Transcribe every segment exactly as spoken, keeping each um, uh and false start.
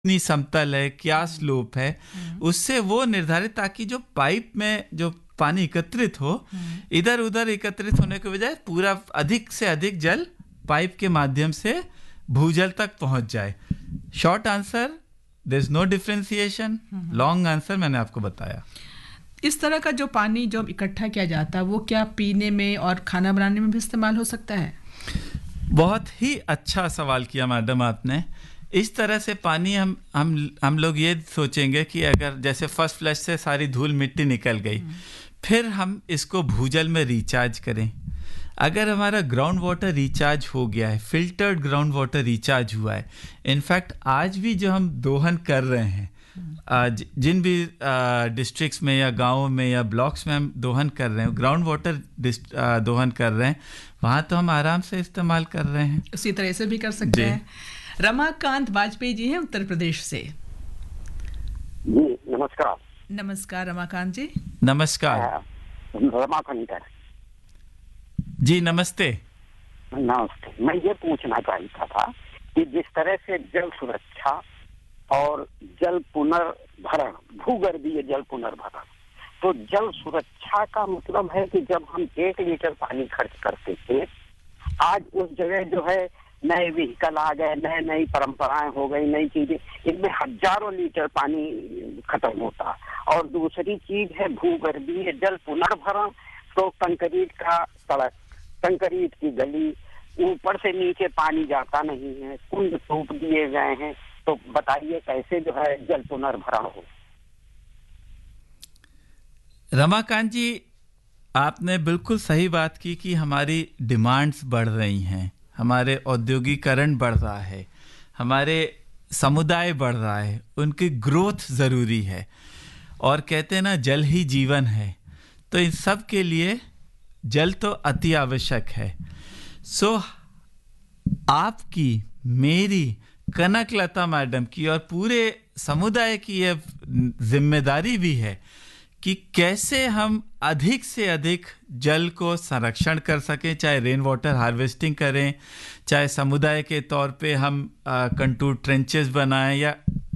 कितनी समतल है, क्या स्लोप है, उससे वो निर्धारित, ताकि जो पाइप में जो पानी एकत्रित हो, इधर उधर एकत्रित होने के बजाय पूरा अधिक से अधिक जल पाइप के माध्यम से भूजल तक पहुंच जाए। Short answer, there is no differentiation. Long answer मैंने आपको बताया। इस तरह का जो पानी जो इकट्ठा किया जाता है वो क्या पीने में और खाना बनाने में भी इस्तेमाल हो सकता है? बहुत ही अच्छा सवाल किया मैडम आपने। इस तरह से पानी हम हम हम लोग ये सोचेंगे कि अगर जैसे फर्स्ट फ्लश से सारी धूल मिट्टी निकल गई, फिर हम इसको भूजल में रिचार्ज करें। अगर हमारा ग्राउंड वाटर रिचार्ज हो गया है, फिल्टर्ड ग्राउंड वाटर रिचार्ज हुआ है, इनफैक्ट आज भी जो हम दोहन कर रहे हैं, आज जिन भी डिस्ट्रिक्ट्स में या गाँवों में या ब्लॉक्स में हम दोहन कर रहे हैं, ग्राउंड वाटर दोहन कर रहे हैं, वहाँ तो हम आराम से इस्तेमाल कर रहे हैं। उसी तरह से भी कर सकते हैं। रमाकांत वाजपेयी जी हैं उत्तर प्रदेश से। जी नमस्कार। नमस्कार रमाकांत जी। नमस्कार। रमाकांत जी नमस्ते। नमस्ते। मैं ये पूछना चाहता था कि जिस तरह से जल सुरक्षा और जल पुनर्भरण, भूगर्भीय जल पुनर्भरण, तो जल सुरक्षा का मतलब है कि जब हम एक लीटर पानी खर्च करते थे, आज उस जगह जो है नए व्हीकल आ गए, नए नई परंपराएं हो गई, नई चीजें, इनमें हजारों लीटर पानी खत्म होता। और दूसरी चीज है भूगर्भीय जल पुनर्भरण, तो कंक्रीट का सड़क, कंक्रीट की गली, ऊपर से नीचे पानी जाता नहीं है, कुंड सूख दिए गए हैं, तो बताइए कैसे जो है जल पुनर्भरण हो। रमाकांत जी, आपने बिल्कुल सही बात की कि हमारी डिमांड्स बढ़ रही हैं, हमारे औद्योगिकरण बढ़ रहा है, हमारे समुदाय बढ़ रहा है, उनकी ग्रोथ ज़रूरी है, और कहते हैं ना जल ही जीवन है, तो इन सब के लिए जल तो अति आवश्यक है। सो आपकी, मेरी, कनकलता मैडम की और पूरे समुदाय की यह जिम्मेदारी भी है कि कैसे हम अधिक से अधिक जल को संरक्षण कर सकें, चाहे रेन वाटर हार्वेस्टिंग करें, चाहे समुदाय के तौर पे हम कंटूर ट्रेंचेस बनाएं, या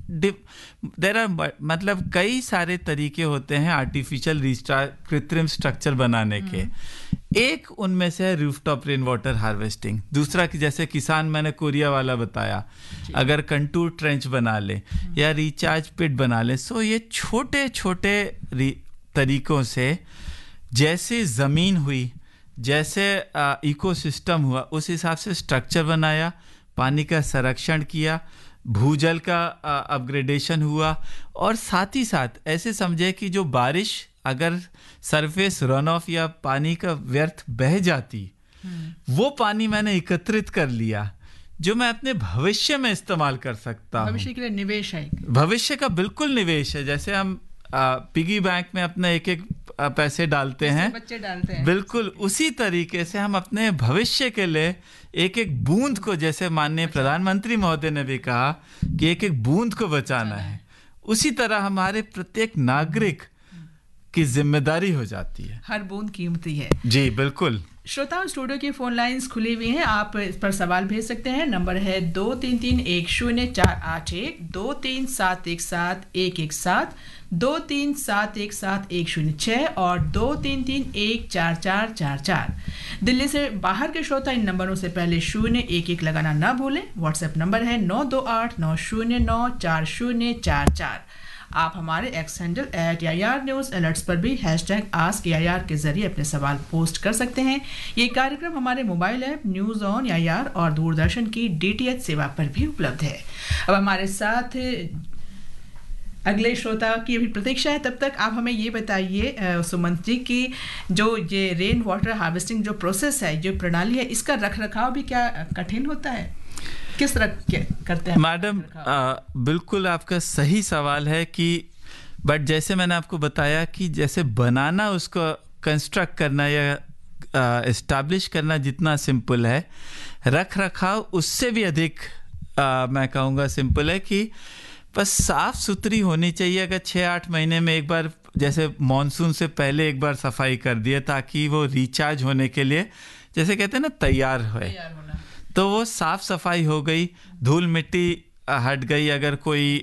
देर आर मतलब कई सारे तरीके होते हैं आर्टिफिशियल कृत्रिम स्ट्रक्चर बनाने के। एक उनमें से है रूफटॉप रेन वाटर हार्वेस्टिंग। दूसरा कि जैसे किसान, मैंने कोरिया वाला बताया, अगर कंटूर ट्रेंच बना ले या रिचार्ज पिट बना ले। सो ये छोटे छोटे तरीकों से जैसे ज़मीन हुई, जैसे इकोसिस्टम हुआ, उस हिसाब से स्ट्रक्चर बनाया, पानी का संरक्षण किया, भूजल का अपग्रेडेशन हुआ, और साथ ही साथ ऐसे समझे कि जो बारिश अगर सरफेस रन ऑफ या पानी का व्यर्थ बह जाती, वो पानी मैंने एकत्रित कर लिया, जो मैं अपने भविष्य में इस्तेमाल कर सकता हूँ। भविष्य के लिए निवेश है, भविष्य का बिल्कुल निवेश है। जैसे हम पिगी बैंक में अपने एक एक पैसे डालते हैं, बच्चे डालते हैं, बिल्कुल उसी तरीके से हम अपने भविष्य के लिए एक एक बूंद को, जैसे माननीय प्रधानमंत्री महोदय ने भी कहा कि एक एक बूंद को बचाना है, उसी तरह हमारे प्रत्येक नागरिक की जिम्मेदारी हो जाती है। हर बूंद कीमती है। जी बिल्कुल। श्रोताओं, स्टूडियो की फोन लाइंस खुली हुई हैं, आप इस पर सवाल भेज सकते हैं। नंबर है दो तीन तीन एक शून्य चार आठ एक, दो तीन सात एक सात एक एक सात, दो तीन सात एक सात एक शून्य छः और दो तीन तीन एक चार चार चार चार। दिल्ली से बाहर के श्रोता इन नंबरों से पहले शून्य एक एक लगाना ना भूलें। व्हाट्सएप नंबर है नौ दो आठ नौ शून्य नौ चार शून्य चार चार। आप हमारे x handle at A I R news alerts पर भी hash tag ask A I R के जरिए अपने सवाल पोस्ट कर सकते हैं। ये कार्यक्रम हमारे mobile app news on A I R और दूरदर्शन की डी टी एच सेवा पर भी उपलब्ध है। अब हमारे साथ अगले श्रोता की अभी प्रतीक्षा है, तब तक आप हमें ये बताइए सुमंत जी की जो ये रेन वाटर हार्वेस्टिंग जो प्रोसेस है, जो प्रणाली है, इसका रख रखाव भी क्या कठिन होता है? किस तरह करते हैं मैडम? बिल्कुल आपका सही सवाल है कि बट जैसे मैंने आपको बताया कि जैसे बनाना, उसको कंस्ट्रक्ट करना या इस्टेब्लिश करना जितना सिंपल है, रख रखाव उससे भी अधिक आ, मैं कहूँगा सिंपल है कि बस साफ सुथरी होनी चाहिए। अगर छः आठ महीने में एक बार, जैसे मॉनसून से पहले एक बार सफाई कर दिए, ताकि वो रिचार्ज होने के लिए, जैसे कहते हैं ना, तैयार हो, तो वो साफ सफाई हो गई, धूल मिट्टी हट गई। अगर कोई